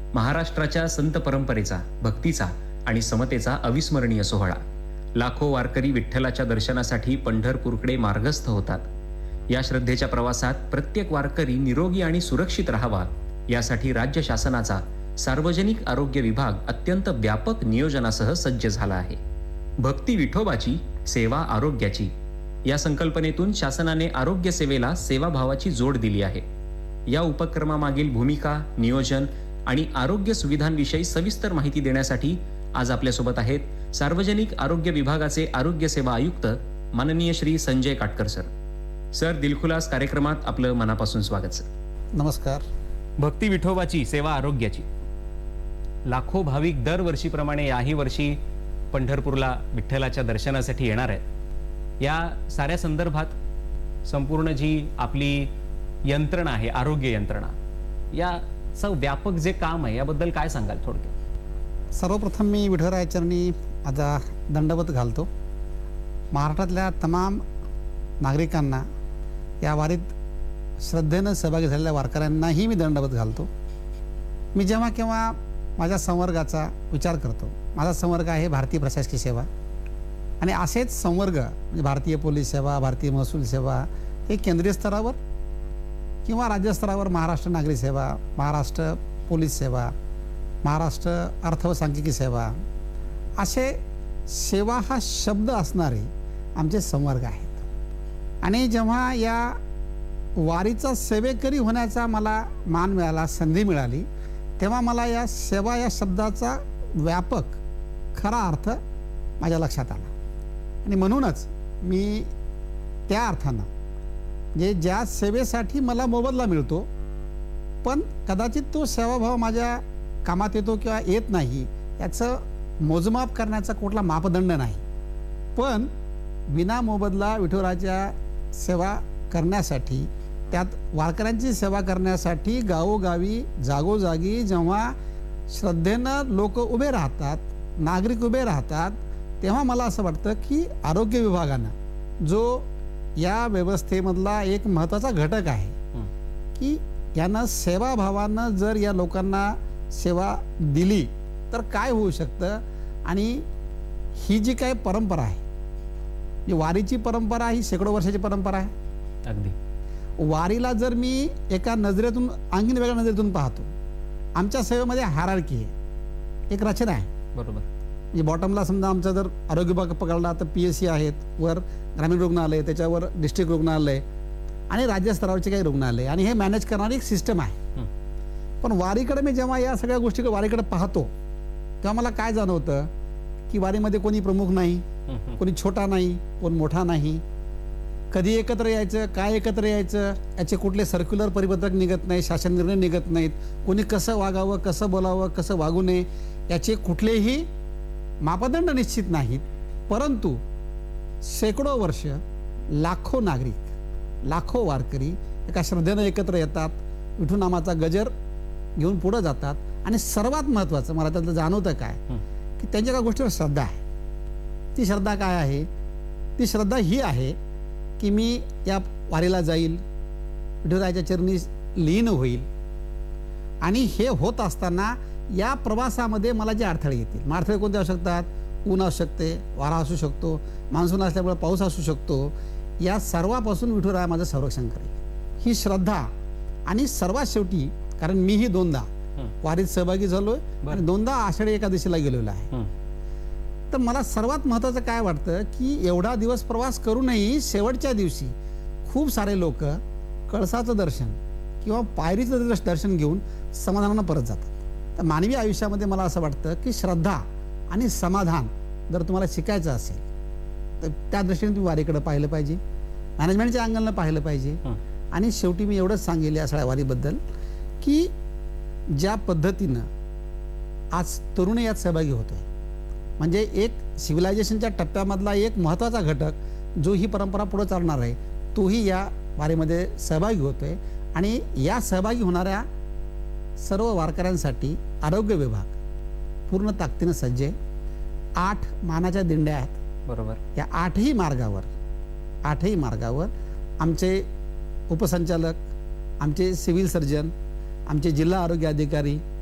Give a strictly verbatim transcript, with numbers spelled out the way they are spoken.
महाराष्ट्राच्या संत परंपरेचा, भक्तीचा आणि समतेचा अविस्मरणीय सोहळा. लाखो वारकरी विठ्ठलाच्या दर्शनासाठी पंढरपूरकडे मार्गस्थ होतात. या श्रद्धेच्या प्रवासात प्रत्येक वारकरी निरोगी आणि सुरक्षित राहावा यासाठी राज्य शासनाचा सार्वजनिक आरोग्य विभाग अत्यंत व्यापक नियोजनासह सज्ज झाला आहे. भक्ती विठोबाची, सेवा आरोग्याची या संकल्पनेतून शासनाने आरोग्य सेवेला सेवाभावाची जोड दिली आहे. या उपक्रमामागील भूमिका, नियोजन आणि आरोग्य सुविधांविषयी सविस्तर माहिती देण्यासाठी आज आपल्यासोबत आहेत सार्वजनिक आरोग्य विभागाचे आरोग्य सेवा आयुक्त माननीय श्री संजय काटकर सर. सर, दिलखुलास कार्यक्रमात आपलं मनापासून स्वागत सर. नमस्कार. भक्ती विठोबाची, सेवा आरोग्याची. लाखो भाविक दरवर्षीप्रमाणे याही वर्षी पंढरपूरला विठ्ठलाच्या दर्शनासाठी येणार आहेत. या साऱ्या संदर्भात संपूर्ण जी आपली यंत्रणा आहे, आरोग्य यंत्रणा, याचं व्यापक जे काम आहे याबद्दल काय सांगाल थोडक्यात? सर्वप्रथम मी विठुराया चरणी आता दंडवत घालतो. महाराष्ट्रातल्या तमाम नागरिकांना, या वारीत श्रद्धेनं सहभागी झालेल्या वारकऱ्यांनाही मी दंडवत घालतो. मी जेव्हा केव्हा माझ्या संवर्गाचा विचार करतो, माझा संवर्ग आहे भारतीय प्रशासकीय सेवा, आणि असेच संवर्ग म्हणजे भारतीय पोलीस सेवा, भारतीय महसूल सेवा हे केंद्रीय स्तरावर किंवा राज्यस्तरावर महाराष्ट्र नागरी सेवा, महाराष्ट्र पोलीस सेवा, महाराष्ट्र अर्थ व सांख्यिकी सेवा, असे सेवा हा शब्द असणारे आमचे संवर्ग आहेत. आणि जेव्हा या वारीचा सेवेकरी होण्याचा मला मान मिळाला, संधी मिळाली, तेव्हा मला या सेवा या शब्दाचा व्यापक खरा अर्थ माझ्या लक्षात आला. आणि म्हणूनच मी त्या अर्थानं जे ज्या सेवेसाठी मला मोबदला मिळतो, पण कदाचित तो सेवाभाव माझ्या कामात येतो किंवा येत नाही याचं मोजमाप करण्याचा कुठला मापदंड नाही, पण विना मोबदला विठुरायाच्या सेवा करण्यासाठी, त्यात वारकऱ्यांची सेवा करण्यासाठी गावोगावी जागोजागी जेव्हा श्रद्धेनं लोक उभे राहतात, नागरिक उभे राहतात, तेव्हा मला असं वाटतं की आरोग्य विभागानं जो या व्यवस्थेमधला एक महत्त्वाचा घटक आहे की यानं सेवाभावानं जर या लोकांना सेवा दिली तर काय होऊ शकतं. आणि ही जी काय परंपरा आहे, जी वारीची परंपरा, ही शेकडो वर्षाची परंपरा आहे. अगदी वारीला जर मी एका नजरेतून, आणखीन वेगळ्या नजरेतून पाहतो, आमच्या सेवेमध्ये हायरार्की आहे, एक रचना आहे. बरोबर. म्हणजे बॉटमला समजा आमचा जर आरोग्य विभाग पकडला तर पी एस सी आहेत, वर ग्रामीण रुग्णालय, त्याच्यावर डिस्ट्रिक्ट रुग्णालय आणि राज्यस्तरावरचे काही रुग्णालय, आणि हे मॅनेज करणारी एक सिस्टम आहे. पण वारीकडे मी जेव्हा या सगळ्या गोष्टीकडे वारीकडे पाहतो तेव्हा मला काय जाणवतं की वारीमध्ये कोणी प्रमुख नाही, कोणी छोटा नाही, कोण मोठा नाही. कधी एकत्र यायचं, काय एकत्र यायचं याचे कुठले सर्क्युलर परिपत्रक निघत नाही, शासन निर्णय निघत नाहीत. कोणी कसं वागावं, कसं बोलावं, कसं वागू नये याचे कुठलेही मापदंड निश्चित नाहीत. परंतु शेकडो वर्ष लाखो नागरिक, लाखो वारकरी एका श्रद्धेनं एकत्र येतात, विठुनामाचा गजर घेऊन पुढं जातात. आणि सर्वात महत्त्वाचं मला त्यातलं जाणवतं काय की त्यांच्या एका गोष्टीवर श्रद्धा आहे. ती श्रद्धा काय आहे? ती श्रद्धा ही आहे की मी या वारीला जाईल, विठुरायाच्या चरणी लीन होईल, आणि हे होत असताना या प्रवासामध्ये मला जे अडथळे येतील, मग अडथळे कोणते असू शकतात? ऊन असू शकते, वारा असू शकतो, मान्सून असल्यामुळे पाऊस असू शकतो. या सर्वापासून विठुराया माझं संरक्षण करेल, ही श्रद्धा. आणि सर्वात शेवटी, कारण मीही दोनदा वारीत सहभागी झालोय आणि दोनदा आषाढी एकादशीला गेलेलो आहे, तर मला सर्वात महत्त्वाचं काय वाटतं की एवढा दिवस प्रवास करूनही शेवटच्या दिवशी खूप सारे लोक कळसाचं दर्शन किंवा पायरीचं दर्शन घेऊन समाधानानं परत जातात. तर मानवी आयुष्यामध्ये मला असं वाटतं की श्रद्धा आणि समाधान जर तुम्हाला शिकायचं असेल तर त्या दृष्टीने तुम्ही वारीकडे पाहिलं पाहिजे, मॅनेजमेंटच्या अँगलनं पाहिलं पाहिजे. आणि शेवटी मी एवढंच सांगेल या सगळ्या वारीबद्दल की ज्या पद्धतीनं आज तरुण यात सहभागी होतोय, म्हणजे एक सिव्हिलायझेशनच्या टप्प्यामधला एक महत्त्वाचा घटक जो ही परंपरा पुढे चालणार आहे, तोही या वारीमध्ये सहभागी होतोय. आणि या सहभागी होणाऱ्या सर्व वारकऱ्यांसाठी आरोग्य विभाग पूर्ण ताकदीनं सज्ज आहे. आठ मानाच्या दिंड्या आहेत. बरोबर. या आठही मार्गावर आठही मार्गावर आमचे उपसंचालक, आमचे सिव्हिल सर्जन, आमचे जिल्हा आरोग्य अधिकारी,